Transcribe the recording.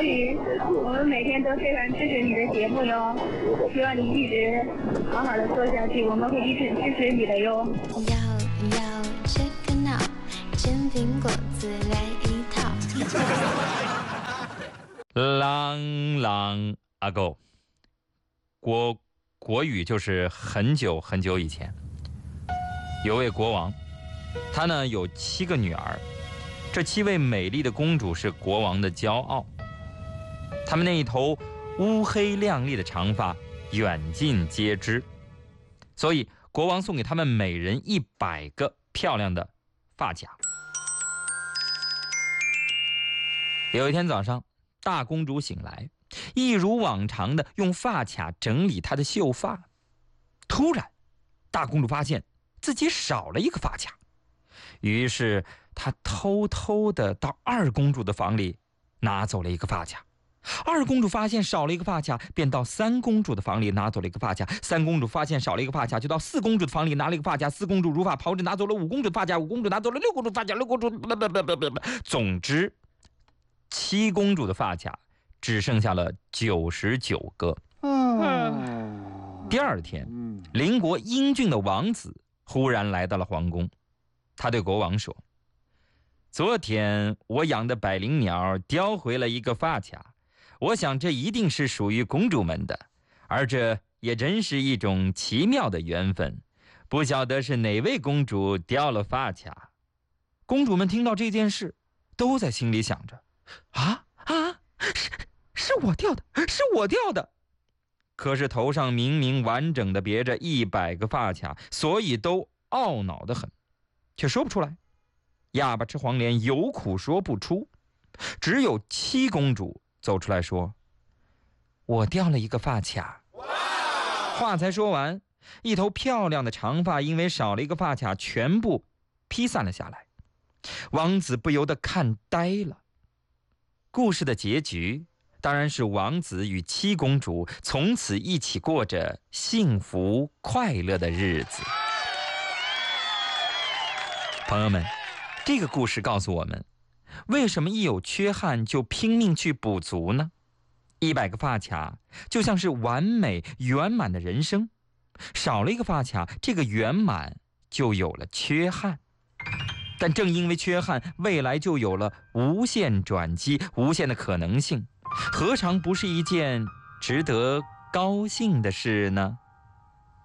小雨，我们每天都非常支持你的节目哟，希望你一直好好的做下去，我们会一直支持你的哟。 要这个闹，煎苹果子来一套。 Long ago， 国语就是很久很久以前，有位国王，他呢有7个女儿，这7位美丽的公主是国王的骄傲。他们那一头乌黑亮丽的长发远近皆知，所以国王送给他们每人100个漂亮的发卡。有一天早上，大公主醒来，一如往常的用发卡整理她的秀发。突然，大公主发现自己少了一个发卡，于是她偷偷的到2公主的房里拿走了一个发卡。2公主发现少了一个发卡，便到3公主的房里拿走了一个发卡。3公主发现少了一个发卡，就到4公主的房里拿了一个发卡。4公主如法炮制，拿走了5公主的发卡。5公主拿走了6公主的发卡。6公主总之7公主的发卡只剩下了99个。第二天，邻国英俊的王子忽然来到了皇宫。他对国王说：“昨天我养的百灵鸟叼回了一个发卡，我想这一定是属于公主们的，而这也真是一种奇妙的缘分。不晓得是哪位公主掉了发卡。”公主们听到这件事，都在心里想着：是我掉的，是我掉的。可是头上明明完整的别着100个发卡，所以都懊恼得很，却说不出来。哑巴吃黄连，有苦说不出。只有7公主走出来说：“我掉了一个发卡。”话才说完，一头漂亮的长发因为少了一个发卡，全部披散了下来。王子不由得看呆了。故事的结局当然是王子与7公主从此一起过着幸福快乐的日子。朋友们，这个故事告诉我们，为什么一有缺憾就拼命去补足呢？100个发卡就像是完美圆满的人生，少了一个发卡，这个圆满就有了缺憾。但正因为缺憾，未来就有了无限转机，无限的可能性，何尝不是一件值得高兴的事呢？